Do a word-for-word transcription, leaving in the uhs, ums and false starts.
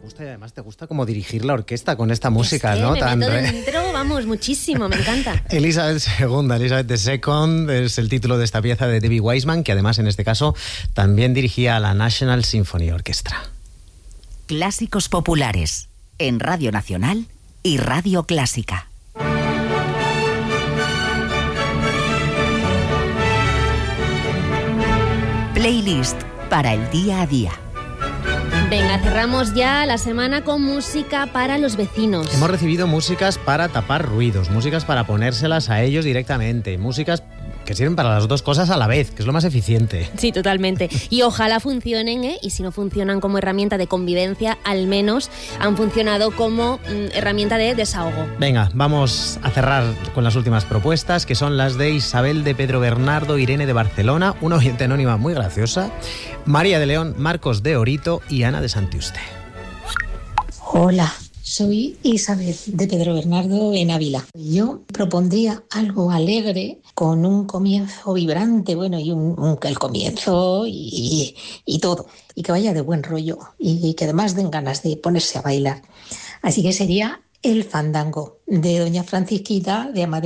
gusta y además te gusta como dirigir la orquesta con esta música, es que ¿no? Me Tan meto re... dentro, vamos, muchísimo, me encanta. Elizabeth segunda, Elizabeth the Second es el título de esta pieza de Debbie Wiseman, que además en este caso también dirigía a la National Symphony Orchestra. Clásicos populares en Radio Nacional y Radio Clásica. Playlist para el día a día. Venga, cerramos ya la semana con música para los vecinos. Hemos recibido músicas para tapar ruidos, músicas para ponérselas a ellos directamente, músicas que sirven para las dos cosas a la vez, que es lo más eficiente. Sí, totalmente. Y ojalá funcionen, ¿eh? Y si no funcionan como herramienta de convivencia, al menos han funcionado como mm, herramienta de desahogo. Venga, vamos a cerrar con las últimas propuestas, que son las de Isabel de Pedro Bernardo, Irene de Barcelona, una oyente anónima muy graciosa, María de León, Marcos de Orito y Ana de Santiuste. Hola, soy Isabel de Pedro Bernardo en Ávila. Yo propondría algo alegre con un comienzo vibrante, bueno, y un, un, el comienzo y, y todo, y que vaya de buen rollo y que además den ganas de ponerse a bailar. Así que sería El Fandango de doña Francisquita de Amadeo.